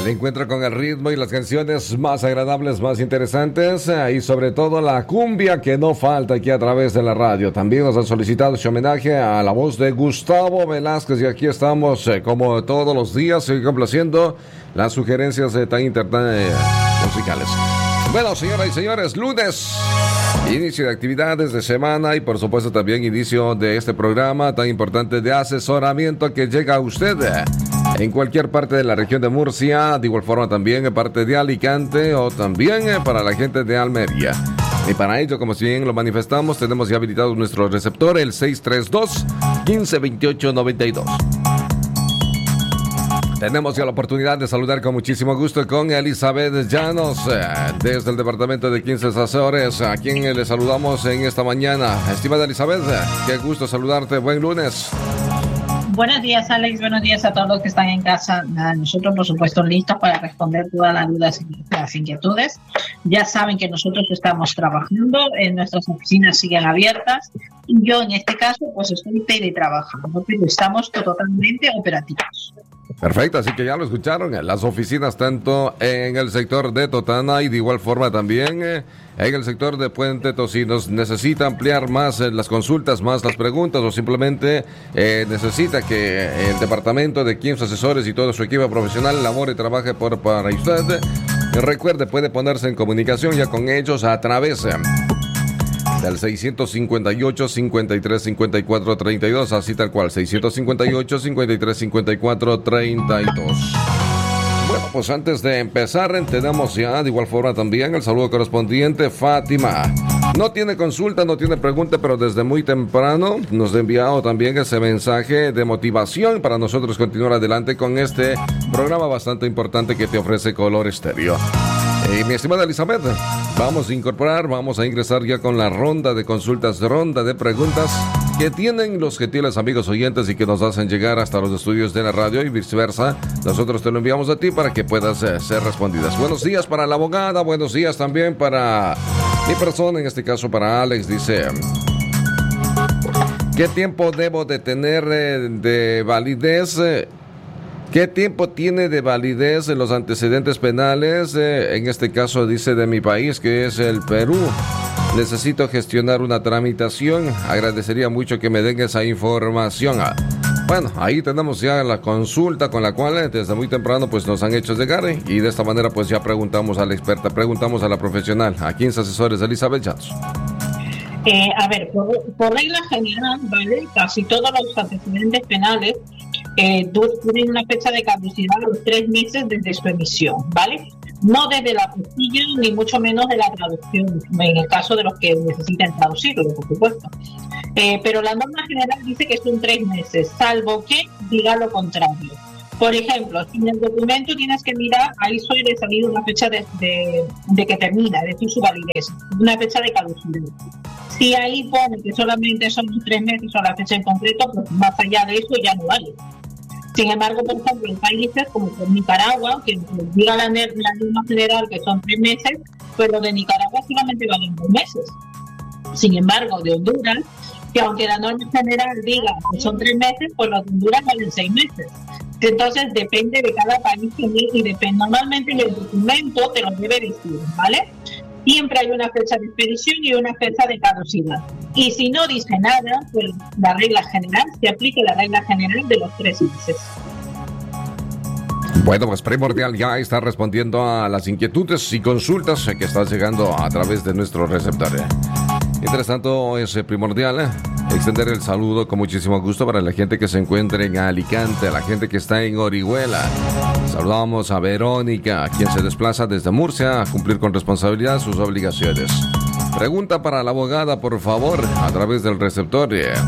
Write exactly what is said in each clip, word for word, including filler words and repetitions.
El encuentro con el ritmo y las canciones más agradables, más interesantes, y sobre todo la cumbia que no falta aquí a través de la radio. También nos han solicitado este homenaje a la voz de Gustavo Velázquez, y aquí estamos eh, como todos los días eh, complaciendo las sugerencias eh, tan internas eh, musicales. Bueno, señoras y señores, lunes, inicio de actividades de semana y por supuesto también inicio de este programa tan importante de asesoramiento que llega a usted eh, en cualquier parte de la región de Murcia, de igual forma también en parte de Alicante o también eh, para la gente de Almería. Y para ello, como si bien lo manifestamos, tenemos ya habilitado nuestro receptor, el seis tres dos, uno cinco dos ocho, nueve dos. Tenemos ya la oportunidad de saludar con muchísimo gusto con Elizabeth Llanos, eh, desde el departamento de quince Azores, a quien le saludamos en esta mañana. Estimada Elizabeth, qué gusto saludarte, buen lunes. Buenos días, Alex, buenos días a todos los que están en casa. Nada, nosotros, por supuesto, listos para responder todas las dudas y las inquietudes. Ya saben que nosotros estamos trabajando, en nuestras oficinas siguen abiertas. Y yo, en este caso, pues estoy teletrabajando, pero estamos totalmente operativos. Perfecto, así que ya lo escucharon, las oficinas tanto en el sector de Totana y de igual forma también eh, en el sector de Puente Tocinos. Necesita ampliar más eh, las consultas, más las preguntas o simplemente eh, necesita que el departamento de quince asesores y todo su equipo profesional labore y trabaje por, para usted. Eh, recuerde, puede ponerse en comunicación ya con ellos a través eh, del seiscientos cincuenta y ocho, cincuenta y tres, cincuenta y cuatro, treinta y dos, así tal cual, seiscientos cincuenta y ocho, cincuenta y tres, cincuenta y cuatro, treinta y dos. Bueno, pues antes de empezar, tenemos ya de igual forma también el saludo correspondiente. Fátima no tiene consulta, no tiene pregunta, pero desde muy temprano nos ha enviado también ese mensaje de motivación para nosotros continuar adelante con este programa bastante importante que te ofrece Color Estéreo. Y mi estimada Elizabeth, vamos a incorporar, vamos a ingresar ya con la ronda de consultas, ronda de preguntas que tienen los gentiles amigos oyentes y que nos hacen llegar hasta los estudios de la radio y viceversa. Nosotros te lo enviamos a ti para que puedas eh, ser respondidas. Buenos días para la abogada, buenos días también para mi persona, en este caso para Alex. Dice, ¿qué tiempo debo de tener eh, de validez? Eh, ¿Qué tiempo tiene de validez en los antecedentes penales? Eh, en este caso dice de mi país, que es el Perú. Necesito gestionar una tramitación. Agradecería mucho que me den esa información. Ah, bueno, ahí tenemos ya la consulta con la cual eh, desde muy temprano pues nos han hecho llegar eh, y de esta manera pues ya preguntamos a la experta, preguntamos a la profesional, a quince asesores de Elizabeth Llanos. Eh, a ver, por, por regla general, ¿vale? Casi todos los antecedentes penales eh, tienen una fecha de caducidad a los tres meses desde su emisión, ¿vale? No desde la postilla, ni mucho menos de la traducción, en el caso de los que necesiten traducirlo, por supuesto. Eh, pero la norma general dice que son tres meses, salvo que diga lo contrario. Por ejemplo, si en el documento tienes que mirar, ahí suele salir una fecha de, de, de que termina, es decir, su validez, una fecha de caducidad. Si ahí pone que solamente son tres meses o la fecha en concreto, pues más allá de eso ya no vale. Sin embargo, por ejemplo, en países como Nicaragua, que diga la, la norma general que son tres meses, pues lo de Nicaragua solamente valen dos meses. Sin embargo, de Honduras, que aunque la norma general diga que son tres meses, pues los de Honduras valen seis meses. Entonces, depende de cada país y depende. Normalmente el documento te lo debe decir, ¿vale? Siempre hay una fecha de expedición y una fecha de caducidad. Y si no dice nada, pues la regla general, se aplica la regla general de los tres meses. Bueno, pues primordial ya está respondiendo a las inquietudes y consultas que están llegando a través de nuestro receptor. Mientras tanto, es primordial ¿eh? extender el saludo con muchísimo gusto para la gente que se encuentra en Alicante, la gente que está en Orihuela. Saludamos a Verónica, quien se desplaza desde Murcia a cumplir con responsabilidad sus obligaciones. Pregunta para la abogada, por favor, a través del receptor.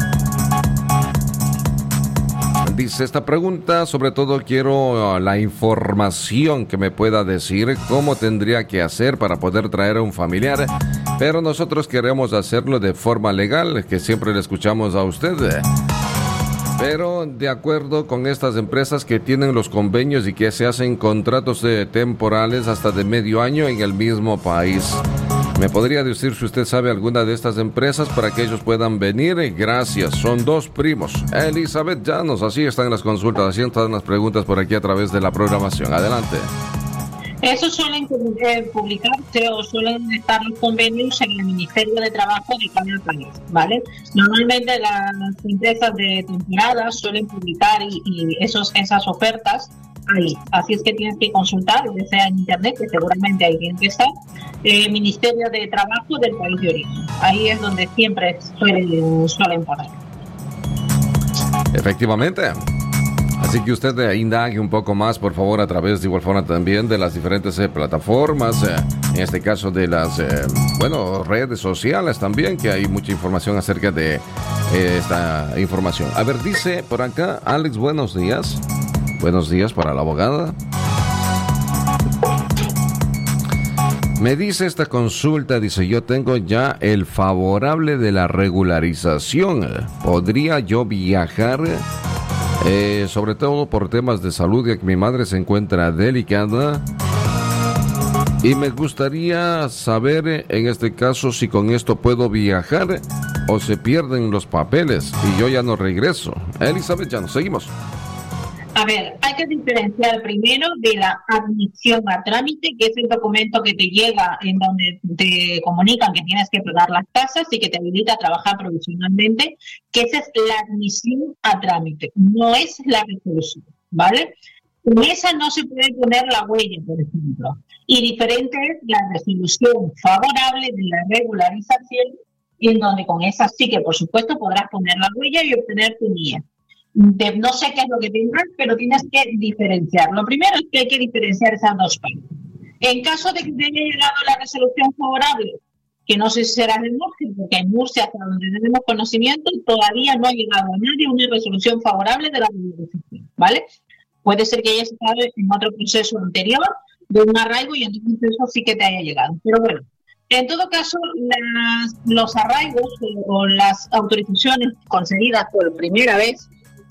Dice esta pregunta, sobre todo quiero la información que me pueda decir cómo tendría que hacer para poder traer a un familiar, pero nosotros queremos hacerlo de forma legal, que siempre le escuchamos a usted. Pero de acuerdo con estas empresas que tienen los convenios y que se hacen contratos de temporales hasta de medio año en el mismo país. ¿Me podría decir si usted sabe alguna de estas empresas para que ellos puedan venir? Gracias, son dos primos. Elizabeth Llanos, así están las consultas, así están las preguntas por aquí a través de la programación. Adelante. Eso suelen eh, publicarse o suelen estar los convenios en el Ministerio de Trabajo de cada país, ¿vale? Normalmente las empresas de temporada suelen publicar y, y esos, esas ofertas ahí. Así es que tienes que consultar, ya sea en internet, que seguramente ahí tiene que estar, eh, Ministerio de Trabajo del país de origen. Ahí es donde siempre suelen, suelen poner. Efectivamente. Así que usted eh, indague un poco más, por favor, a través de igual forma también de las diferentes eh, plataformas, eh, en este caso de las, eh, bueno, redes sociales también, que hay mucha información acerca de eh, esta información. A ver, dice por acá, Alex, buenos días. Buenos días para la abogada. Me dice esta consulta, dice, yo tengo ya el favorable de la regularización. ¿Podría yo viajar? Eh, sobre todo por temas de salud, ya que mi madre se encuentra delicada. Y me gustaría saber, en este caso, si con esto puedo viajar o se pierden los papeles y yo ya no regreso. Elizabeth, ya nos seguimos. A ver, hay que diferenciar primero de la admisión a trámite, que es el documento que te llega en donde te comunican que tienes que pagar las tasas y que te habilita a trabajar provisionalmente, que esa es la admisión a trámite, no es la resolución, ¿vale? En esa no se puede poner la huella, por ejemplo, y diferente es la resolución favorable de la regularización, en donde con esa sí que, por supuesto, podrás poner la huella y obtener tu N I E. De, no sé qué es lo que tendrás, pero tienes que diferenciar. Lo primero es que hay que diferenciar esas dos partes. En caso de que te haya llegado la resolución favorable, que no sé si será de Murcia, porque en Murcia, hasta donde tenemos conocimiento, todavía no ha llegado a nadie una resolución favorable de la regularización, ¿vale? Puede ser que hayas estado en otro proceso anterior de un arraigo y entonces eso sí que te haya llegado. Pero bueno, en todo caso, las, los arraigos o, o las autorizaciones concedidas por primera vez,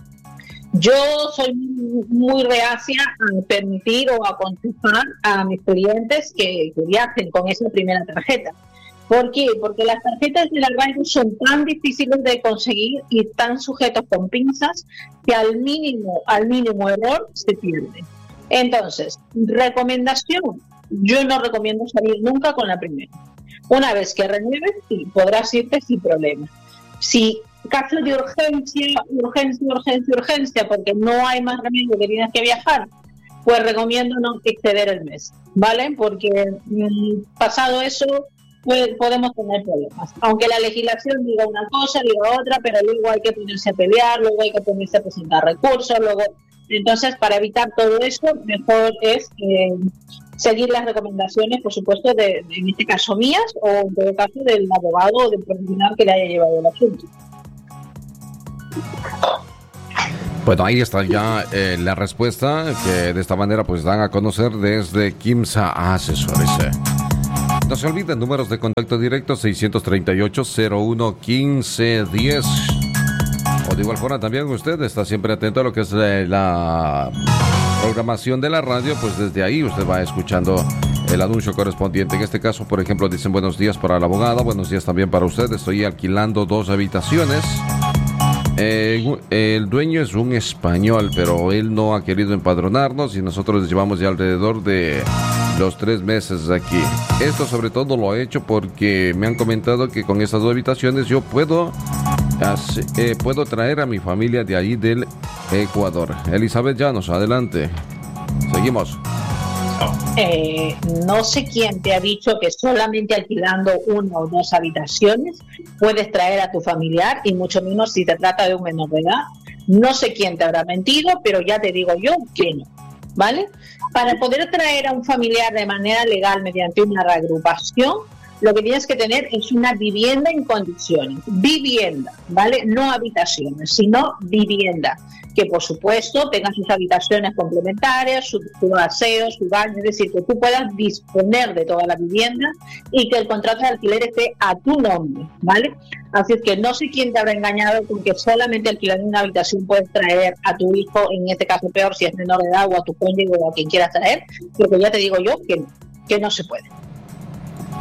yo soy muy reacia a permitir o a aconsejar a mis clientes que, que viajen con esa primera tarjeta. ¿Por qué? Porque las tarjetas del arraigo son tan difíciles de conseguir y están sujetos con pinzas que al mínimo, al mínimo error se pierde. Entonces, recomendación, yo no recomiendo salir nunca con la primera. Una vez que renueves, sí, podrás irte sin problema. Si caso de urgencia, urgencia, urgencia, urgencia, porque no hay más remedio que tienes que viajar, pues recomiendo no exceder el mes, ¿vale? Porque mmm, pasado eso, pues, podemos tener problemas. Aunque la legislación diga una cosa, diga otra, pero luego hay que ponerse a pelear, luego hay que ponerse a presentar recursos, luego... Entonces, para evitar todo eso, mejor es eh, seguir las recomendaciones, por supuesto, de, de, en este caso mías, o en todo caso del abogado o del profesional que le haya llevado el asunto. Bueno, ahí está ya eh, la respuesta que de esta manera pues dan a conocer desde Kimsa Asesores. No se olviden, números de contacto directo seiscientos treinta y ocho, cero uno, quince, diez. O de igual forma también usted está siempre atento a lo que es eh, la programación de la radio, pues desde ahí usted va escuchando el anuncio correspondiente. En este caso, por ejemplo, dicen buenos días para la abogada, buenos días también para usted. Estoy alquilando dos habitaciones. Eh, el dueño es un español, pero él no ha querido empadronarnos y nosotros llevamos ya alrededor de los tres meses aquí. Esto sobre todo lo he hecho porque me han comentado que con estas dos habitaciones yo puedo, eh, puedo traer a mi familia de ahí del Ecuador. Elizabeth Llanos, adelante. Seguimos. Eh, no sé quién te ha dicho que solamente alquilando una o dos habitaciones puedes traer a tu familiar, y mucho menos si te trata de un menor de edad. No sé quién te habrá mentido, pero ya te digo yo que no, ¿vale? Para poder traer a un familiar de manera legal mediante una reagrupación, lo que tienes que tener es una vivienda en condiciones. Vivienda, ¿vale? No habitaciones, sino vivienda. Que por supuesto tenga sus habitaciones complementarias, su, su aseo, su baño, es decir, que tú puedas disponer de toda la vivienda y que el contrato de alquiler esté a tu nombre, ¿vale? Así es que no sé quién te habrá engañado con que solamente alquilando una habitación puedes traer a tu hijo, en este caso peor si es menor de edad, o a tu cónyuge o a quien quieras traer, pero que ya te digo yo que, que no se puede.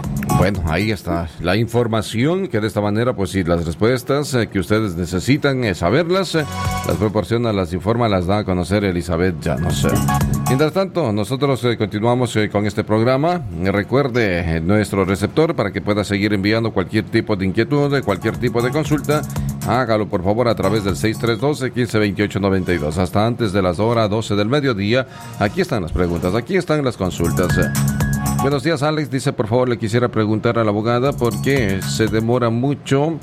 Bueno, ahí está la información que de esta manera, pues si las respuestas eh, que ustedes necesitan eh, saberlas, eh, las proporciona, las informa, las da a conocer Elizabeth Llanos. Mientras tanto, nosotros eh, continuamos eh, con este programa. Eh, recuerde eh, nuestro receptor para que pueda seguir enviando cualquier tipo de inquietud, cualquier tipo de consulta. Hágalo por favor a través del seis tres uno dos, uno cinco dos ocho nueve dos. Hasta antes de las horas doce del mediodía, aquí están las preguntas, aquí están las consultas. Buenos días, Alex. Dice, por favor, le quisiera preguntar a la abogada por qué se demora mucho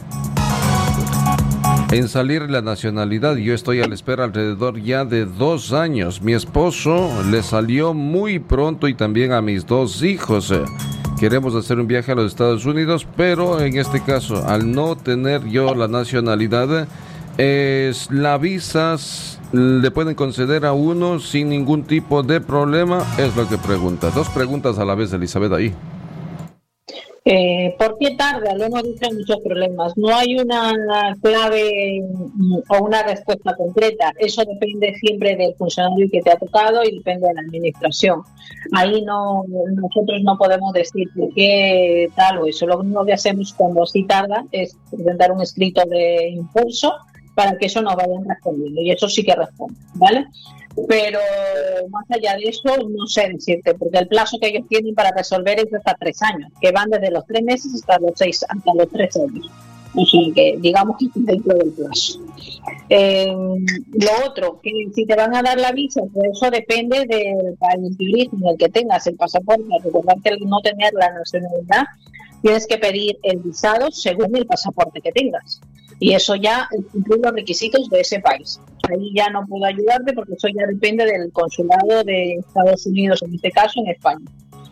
en salir la nacionalidad. Yo estoy a la espera alrededor ya de dos años. Mi esposo le salió muy pronto y también a mis dos hijos. Queremos hacer un viaje a los Estados Unidos, pero en este caso, al no tener yo la nacionalidad, es la visas le pueden conceder a uno sin ningún tipo de problema, es lo que pregunta. Dos preguntas a la vez, Elizabeth, ahí. Eh, ¿Por qué tarda? Lo hemos dicho, muchos problemas. No hay una clave o una respuesta concreta. Eso depende siempre del funcionario que te ha tocado y depende de la administración. Ahí no, nosotros no podemos decir por qué tal o eso. Lo único que hacemos cuando sí tarda es presentar un escrito de impulso para que eso nos vayan respondiendo, y eso sí que responde, ¿vale? Pero más allá de eso, no sé decirte, porque el plazo que ellos tienen para resolver es de hasta tres años, que van desde los tres meses hasta los seis, hasta los tres años. O sea que digamos que dentro del plazo. Eh, lo otro, que si te van a dar la visa, pues eso depende del país de origen, el que tengas el pasaporte. Recordar que al no tener la nacionalidad, tienes que pedir el visado según el pasaporte que tengas. Y eso ya incluye los requisitos de ese país. Ahí ya no puedo ayudarte porque eso ya depende del consulado de Estados Unidos, en este caso en España.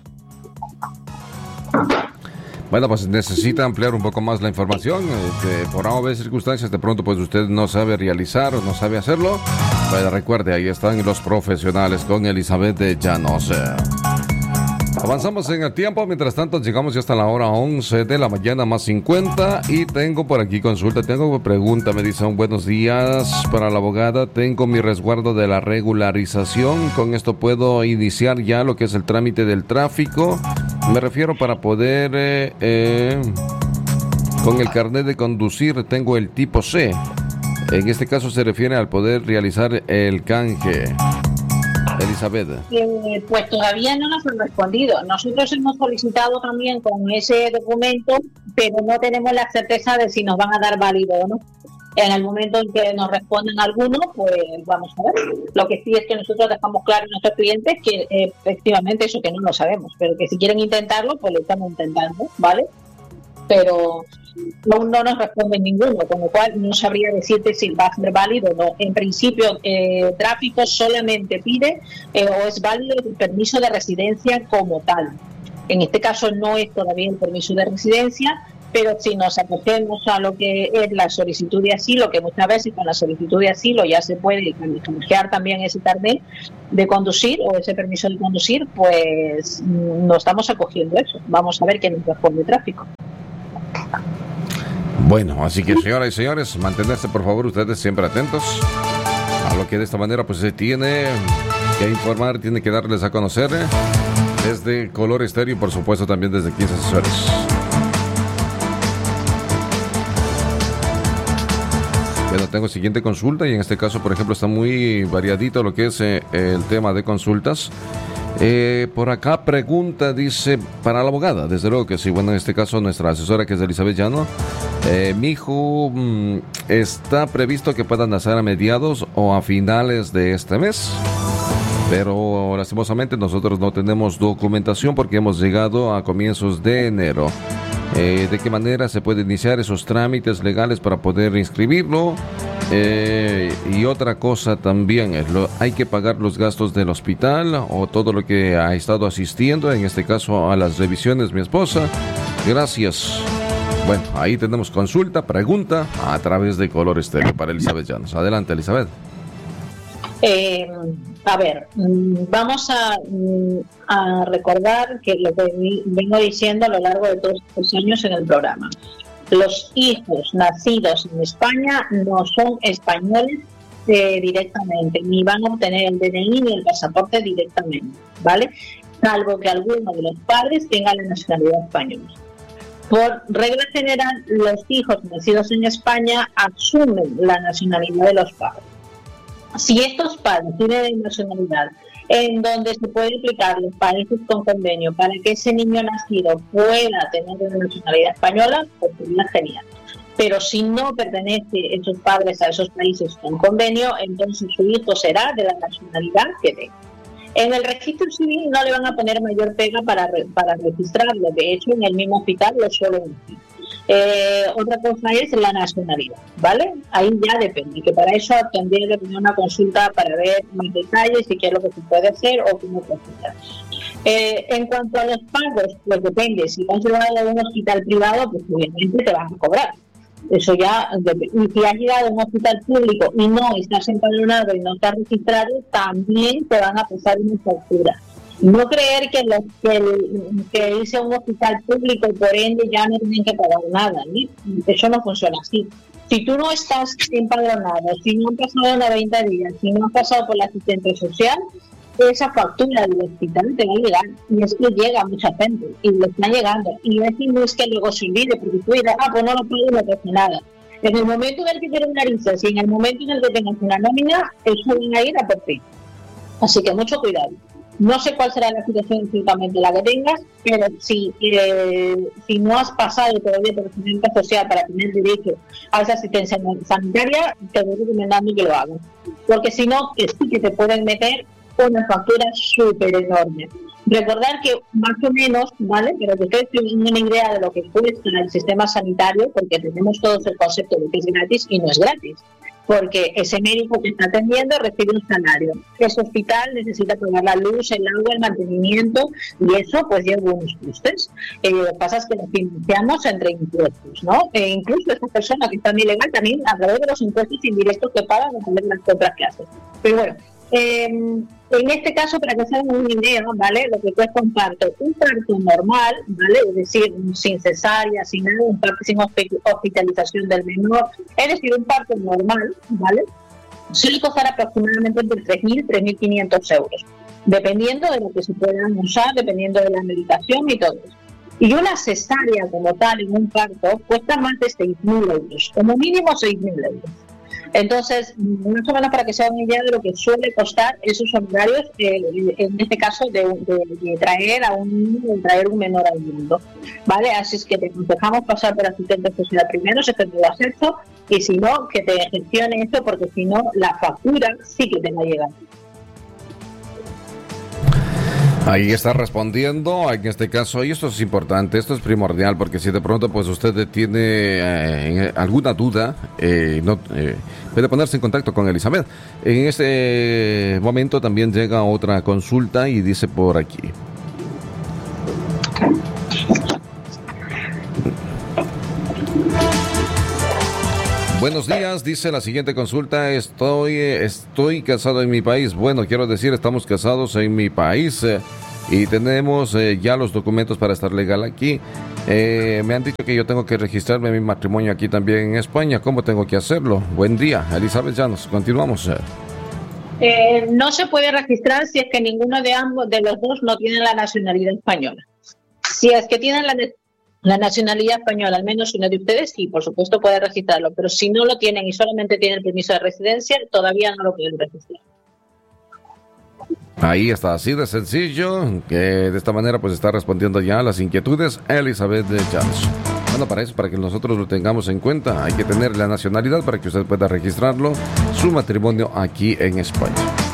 Bueno, pues necesita ampliar un poco más la información. Este, por A o B circunstancias, de pronto pues usted no sabe realizar o no sabe hacerlo. Pues recuerde, ahí están los profesionales con Elizabeth Llanos. Avanzamos en el tiempo, mientras tanto llegamos ya hasta la hora once de la mañana más cincuenta y tengo por aquí consulta, tengo pregunta, me dicen buenos días para la abogada, tengo mi resguardo de la regularización, con esto puedo iniciar ya lo que es el trámite del tráfico, me refiero para poder, eh, eh, con el carnet de conducir tengo el tipo C, en este caso se refiere al poder realizar el canje. Elizabeth. Eh, pues todavía no nos han respondido. Nosotros hemos solicitado también con ese documento, pero no tenemos la certeza de si nos van a dar válido o no. En el momento en que nos respondan algunos, pues vamos a ver. Lo que sí es que nosotros dejamos claro a nuestros clientes que eh, efectivamente eso que no lo sabemos, pero que si quieren intentarlo, pues lo estamos intentando, ¿vale? Pero no, no nos responden ninguno, con lo cual no sabría decirte si va a ser válido o no. En principio, eh, tráfico solamente pide eh, o es válido el permiso de residencia como tal. En este caso no es todavía el permiso de residencia, pero si nos acogemos a lo que es la solicitud de asilo, que muchas veces con la solicitud de asilo ya se puede canjear también ese carnet de conducir o ese permiso de conducir, pues no estamos acogiendo eso. Vamos a ver qué nos responde tráfico. Bueno, así que señoras y señores, mantenerse por favor ustedes siempre atentos a lo que de esta manera pues se tiene que informar, tiene que darles a conocer desde Color Estéreo y por supuesto también desde quince Asesores. Bueno, tengo siguiente consulta y en este caso por ejemplo está muy variadito lo que es eh, el tema de consultas. Eh, por acá pregunta, dice, para la abogada, desde luego que sí, bueno, en este caso nuestra asesora que es Elizabeth Llanos, eh, mi hijo mmm, está previsto que pueda nacer a mediados o a finales de este mes, pero lastimosamente nosotros no tenemos documentación porque hemos llegado a comienzos de enero. Eh, ¿De qué manera se puede iniciar esos trámites legales para poder inscribirlo? Eh, y otra cosa también es lo, hay que pagar los gastos del hospital o todo lo que ha estado asistiendo, en este caso a las revisiones mi esposa. Gracias. Bueno, ahí tenemos consulta, pregunta a través de Color Estéreo para Elizabeth Llanos. Adelante, Elizabeth. Eh, a ver, vamos a, a recordar que lo que vengo diciendo a lo largo de todos estos años en el programa. Los hijos nacidos en España no son españoles eh, directamente, ni van a obtener el D N I ni el pasaporte directamente, ¿vale? Salvo que alguno de los padres tenga la nacionalidad española. Por regla general, los hijos nacidos en España asumen la nacionalidad de los padres. Si estos padres tienen nacionalidad en donde se puede aplicar los países con convenio para que ese niño nacido pueda tener una nacionalidad española, pues sería genial. Pero si no pertenece esos padres a esos países con convenio, entonces su hijo será de la nacionalidad que tenga. En el registro civil no le van a poner mayor pega para, para registrarlo, de hecho en el mismo hospital lo suelen decir. Eh, otra cosa es la nacionalidad, ¿vale? Ahí ya depende, que para eso tendría que tener una consulta para ver más detalles y qué es lo que se puede hacer o cómo proceder. Eh, en cuanto a los pagos, pues depende, si vas llevado a un hospital privado, pues obviamente te van a cobrar. Eso ya, y si has llegado a un hospital público y no estás empadronado y no estás registrado, también te van a pasar una factura. No creer que los que, el, que irse a un hospital público por ende ya no tienen que pagar nada, ¿sí? Eso no funciona así. Si tú no estás empadronado, si no han pasado noventa días, si no has pasado por la asistente social, esa factura del hospital te va a llegar, y es que llega a mucha gente y le está llegando, y es que no es que luego se olvide, porque tú dirás, ah, pues no lo pago y no pasa nada. En el momento en el que tienes narices y en el momento en el que tengas una nómina, eso van a ir a por ti. Así que mucho cuidado. No sé cuál será la situación exactamente la que tengas, pero si, eh, si no has pasado todavía por la asistencia social para tener derecho a esa asistencia sanitaria, te voy recomendando que lo hagas. Porque si no, que sí que te pueden meter una factura súper enorme. Recordar que más o menos, ¿vale? Pero que ustedes tienen una idea de lo que cuesta el sistema sanitario, porque tenemos todos el concepto de que es gratis y no es gratis. Porque ese médico que está atendiendo recibe un salario. Ese hospital necesita pagar la luz, el agua, el mantenimiento, y eso pues lleva unos costes. Eh, lo que pasa es que lo financiamos entre impuestos, ¿no? E incluso esa persona que está en ilegal también a través de los impuestos indirectos que pagan a través de las otras clases. Pero bueno, eh, en este caso, para que se hagan una idea, ¿vale? Lo que cuesta un parto, un parto normal, ¿vale? Es decir, sin cesárea, sin nada, un parto sin hospitalización del menor, es decir, un parto normal, ¿vale? Suele costar aproximadamente entre tres mil y tres mil quinientos euros, dependiendo de lo que se puedan usar, dependiendo de la medicación y todo eso. Y una cesárea como tal en un parto cuesta más de seis mil euros, como mínimo seis mil euros. Entonces, más o menos para que se hagan una idea de lo que suele costar esos honorarios, eh, en este caso, de, de, de traer a un niño, de traer un menor al mundo, ¿vale? Así es que te dejamos pasar por asistente social primero, si es que te lo has hecho, y si no, que te gestione esto, porque si no, la factura sí que te va a llegar. Ahí está respondiendo, en este caso, y esto es importante, esto es primordial, porque si de pronto pues usted tiene eh, alguna duda, eh, no, eh, puede ponerse en contacto con Elizabeth. En este momento también llega otra consulta y dice por aquí. Buenos días, dice la siguiente consulta, estoy estoy casado en mi país. Bueno, quiero decir, estamos casados en mi país eh, y tenemos eh, ya los documentos para estar legal aquí. Eh, me han dicho que yo tengo que registrarme mi matrimonio aquí también en España. ¿Cómo tengo que hacerlo? Buen día, Elizabeth Llanos. Continuamos. Eh, no se puede registrar si es que ninguno de ambos, de los dos, no tiene la nacionalidad española. Si es que tienen la La nacionalidad española, al menos uno de ustedes, sí, por supuesto puede registrarlo, pero si no lo tienen y solamente tienen el permiso de residencia, todavía no lo pueden registrar. Ahí está, así de sencillo, que de esta manera pues está respondiendo ya a las inquietudes Elizabeth Llanos. Bueno, para eso, para que nosotros lo tengamos en cuenta, hay que tener la nacionalidad para que usted pueda registrarlo, su matrimonio aquí en España.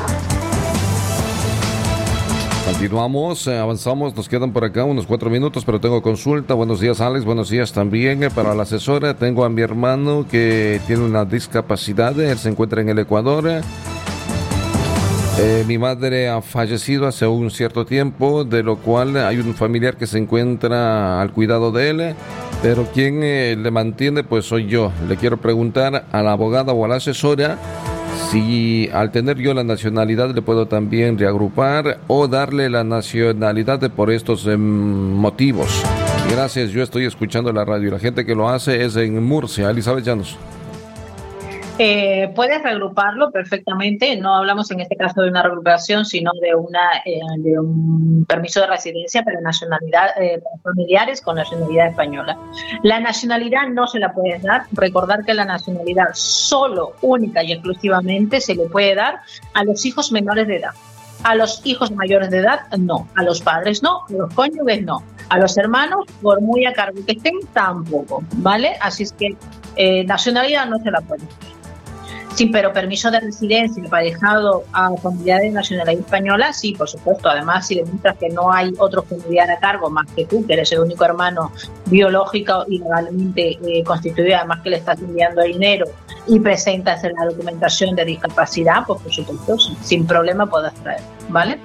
Continuamos, eh, avanzamos, nos quedan por acá unos cuatro minutos, pero tengo consulta. Buenos días, Alex, buenos días también eh, para la asesora. Tengo a mi hermano que tiene una discapacidad, él se encuentra en el Ecuador. Eh, mi madre ha fallecido hace un cierto tiempo, de lo cual hay un familiar que se encuentra al cuidado de él, pero quien eh, le mantiene pues soy yo. Le quiero preguntar a la abogada o a la asesora si al tener yo la nacionalidad le puedo también reagrupar o darle la nacionalidad por estos eh, motivos. Gracias, yo estoy escuchando la radio y la gente que lo hace es en Murcia. Elizabeth Llanos. Eh, puedes reagruparlo perfectamente. No hablamos en este caso de una reagrupación, sino de una eh, de un permiso de residencia para nacionalidad eh, para familiares con nacionalidad española. La nacionalidad no se la puedes dar. Recordar que la nacionalidad solo, única y exclusivamente se le puede dar a los hijos menores de edad. A los hijos mayores de edad, no. A los padres, no. A los cónyuges, no. A los hermanos, por muy a cargo que estén, tampoco, ¿vale? Así es que eh, nacionalidad no se la puede dar. Sí, pero permiso de residencia emparejado a familiares de nacionalidad española, sí, por supuesto. Además, si demuestras que no hay otro familiar a cargo más que tú, que eres el único hermano biológico y legalmente eh, constituido, además que le estás enviando dinero y presentas en la documentación de discapacidad, pues por supuesto, sin problema puedes traer, ¿vale?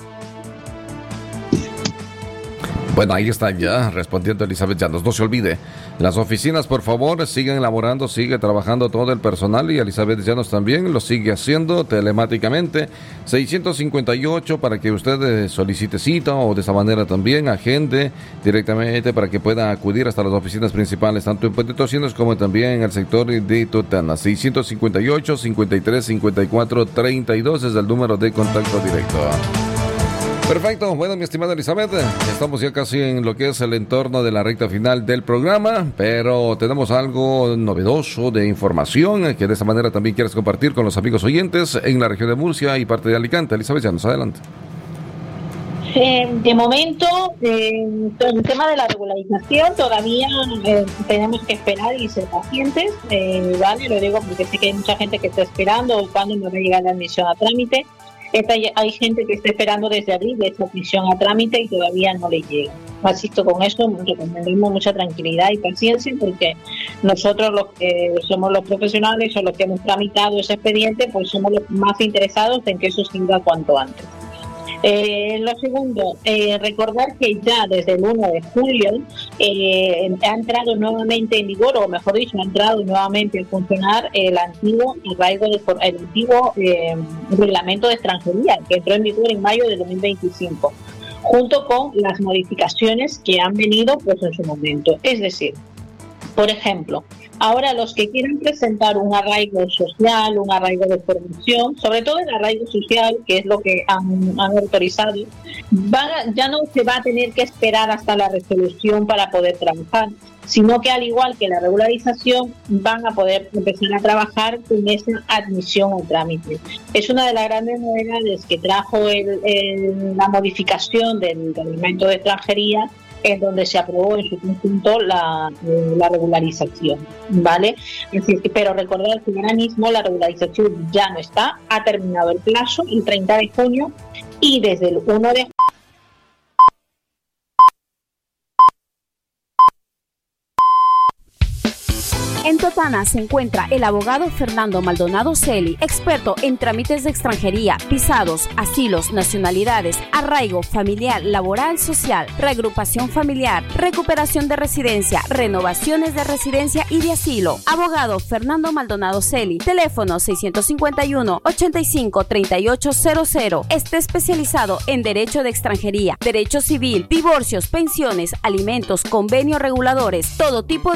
Bueno, ahí está ya respondiendo Elizabeth Llanos. No se olvide, las oficinas, por favor, siguen elaborando, sigue trabajando todo el personal y Elizabeth Llanos también lo sigue haciendo telemáticamente. seiscientos cincuenta y ocho para que usted solicite cita o de esa manera también agende directamente para que pueda acudir hasta las oficinas principales, tanto en Puente Tocinos como también en el sector de Totana. seiscientos cincuenta y ocho, cincuenta y tres, cincuenta y cuatro, treinta y dos es el número de contacto directo. Perfecto, bueno, mi estimada Elizabeth, estamos ya casi en lo que es el entorno de la recta final del programa, pero tenemos algo novedoso de información que de esta manera también quieres compartir con los amigos oyentes en la región de Murcia y parte de Alicante. Elizabeth, ya nos adelante. Eh, de momento, eh, el tema de la regularización todavía eh, tenemos que esperar y ser pacientes, eh, ¿vale? Lo digo porque sé que hay mucha gente que está esperando cuándo me va a llegar la admisión a trámite. Esta, hay gente que está esperando desde abril de esta admisión a trámite y todavía no le llega. Así que con eso recomendamos mucha tranquilidad y paciencia, porque nosotros los que somos los profesionales o los que hemos tramitado ese expediente, pues somos los más interesados en que eso siga cuanto antes. Eh, lo segundo, eh, recordar que ya desde el uno de julio eh, ha entrado nuevamente en vigor, o mejor dicho, ha entrado nuevamente a funcionar el antiguo arraigo de, el antiguo eh, reglamento de extranjería, que entró en vigor en mayo de dos mil veinticinco, junto con las modificaciones que han venido pues en su momento. Es decir, por ejemplo, ahora los que quieran presentar un arraigo social, un arraigo de formación, sobre todo el arraigo social, que es lo que han, han autorizado, van a, ya no se va a tener que esperar hasta la resolución para poder trabajar, sino que al igual que la regularización, van a poder empezar a trabajar con esa admisión al trámite. Es una de las grandes novedades que trajo el, el, la modificación del reglamento de extranjería, en donde se aprobó en su conjunto la, eh, la regularización, ¿vale? Es decir, pero recordar que ahora mismo la regularización ya no está, ha terminado el plazo el treinta de junio y desde el uno de junio En Totana se encuentra el abogado Fernando Maldonado Celi, experto en trámites de extranjería, visados, asilos, nacionalidades, arraigo familiar, laboral, social, reagrupación familiar, recuperación de residencia, renovaciones de residencia y de asilo. Abogado Fernando Maldonado Celi, teléfono seiscientos cincuenta y uno, ochenta y cinco, treinta y ocho cero cero. Está especializado en derecho de extranjería, derecho civil, divorcios, pensiones, alimentos, convenios reguladores, todo tipo